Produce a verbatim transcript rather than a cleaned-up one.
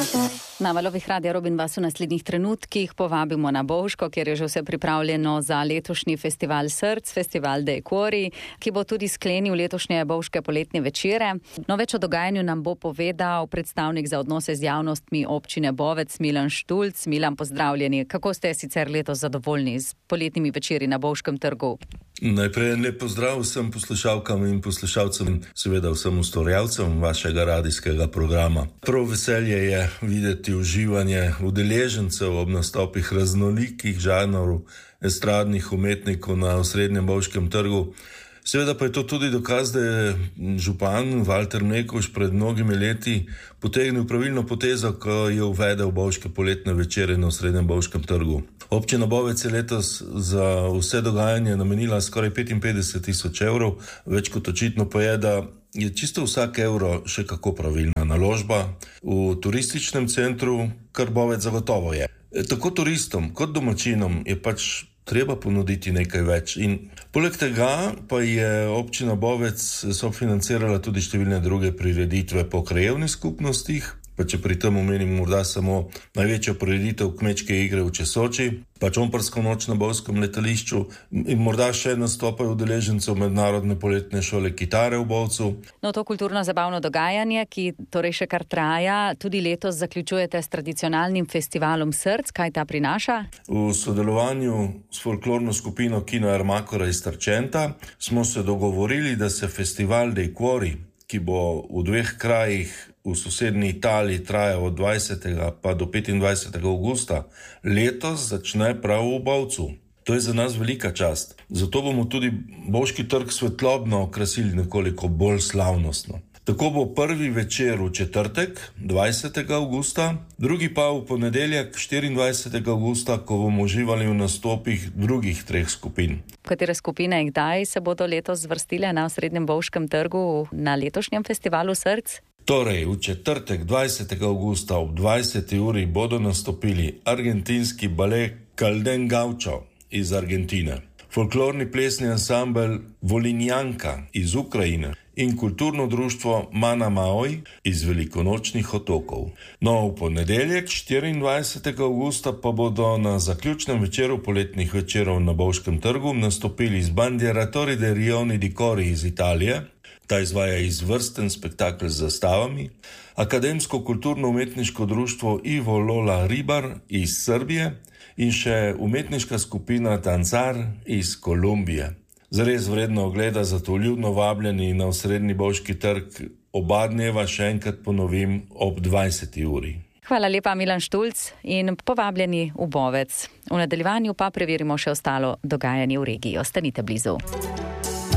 Na valovih Radia Robin vas v naslednjih trenutkih povabimo na Bovško, kjer je že vse pripravljeno za letošnji festival src, festival Dei Cuori, ki bo tudi sklenil letošnje bovške poletne večere. No, več o dogajanju nam bo povedal predstavnik za odnose z javnostmi občine Bovec, Milan Štulc. Milan, pozdravljeni. Kako ste sicer letos zadovoljni z poletnimi večeri na Bovškem trgu? Najprej lep pozdrav vsem poslušalkam in poslušalcem, seveda vsem ustvarjalcem vašega radijskega programa. Prav veselje je videti uživanje udeležencev ob nastopih raznolikih žanrov estradnih umetnikov na osrednjem Bovškem trgu. Seveda pa je to tudi dokaz, da je župan Valter Mlekuž pred mnogimi leti potegnil pravilno potezo, ko je uvedel bovške poletne večere na osrednjem Bovškem trgu. Občina Bovec je letos za vse dogajanje namenila skoraj petinpetdeset tisoč evrov, več kot očitno pa je, da je čisto vsak evro še kako pravilna naložba v turističnem centru, kar Bovec zagotovo je. Tako turistom kot domačinom je pač treba ponuditi nekaj več. In poleg tega pa je občina Bovec sofinancirala tudi številne druge prireditve po krajevnih skupnostih, pa če pri tem omenim morda samo največjo prireditev kmečke igre v Česoči, pa čomparsko noč na Bovskem letališču in morda še nastopajo udeležencev mednarodne poletne šole kitare v Bovcu. No, to kulturno-zabavno dogajanje, ki torej še kar traja, tudi letos zaključujete s tradicionalnim festivalom src. Kaj ta prinaša? V sodelovanju s folklorno skupino Kino Armakora iz Trčenta smo se dogovorili, da se festival Dei Cuori, ki bo v dveh krajih v sosednji Italiji traja od dvajsetega pa do petindvajsetega avgusta, letos začne prav v Bovcu. To je za nas velika čast. Zato bomo tudi Bovški trg svetlobno okrasili nekoliko bolj slavnostno. Tako bo prvi večer v četrtek, dvajsetega avgusta, drugi pa v ponedeljek, štiriindvajsetega avgusta, ko bomo uživali v nastopih drugih treh skupin. Katere skupine in kdaj se bodo letos zvrstile na osrednjem Bovškem trgu na letošnjem festivalu src? Torej, v četrtek, dvajsetega avgusta ob dvajseti uri bodo nastopili argentinski balet Calden Gaucho iz Argentine, folklorni plesni ansambel Volinjanka iz Ukrajine in kulturno društvo Mana Maoj iz Velikonočnih otokov. No, v ponedeljek, štiriindvajsetega avgusta, pa bodo na zaključnem večeru poletnih večerov na Bovškem trgu nastopili z Bandieratori de Rioni di Cori iz Italije. Ta izvaja izvrsten spektakl z zastavami, akademsko kulturno-umetniško društvo Ivo Lola Ribar iz Srbije in še umetniška skupina Tancar iz Kolumbije. Zares vredno ogleda, zato ljudno vabljeni na osrednji Bovški trg oba dneva, še enkrat ponovim, ob dvajseti uri. Hvala lepa, Milan Štulc, in povabljeni v Bovec. V nadaljevanju pa preverimo še ostalo dogajanje v regiji. Ostanite blizu.